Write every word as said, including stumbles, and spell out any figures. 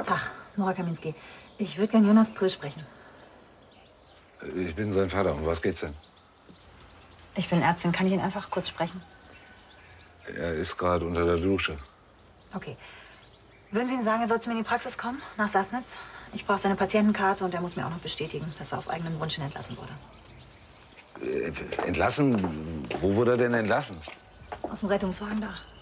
Tag, Nora Kaminski. Ich würde gern Jonas Pröll sprechen. Ich bin sein Vater. Um was geht's denn? Ich bin Ärztin. Kann ich ihn einfach kurz sprechen? Er ist gerade unter der Dusche. Okay. Würden Sie ihm sagen, er soll zu mir in die Praxis kommen, nach Sassnitz? Ich brauche seine Patientenkarte und er muss mir auch noch bestätigen, dass er auf eigenen Wunsch hin entlassen wurde. Äh, entlassen? Wo wurde er denn entlassen? Aus dem Rettungswagen da.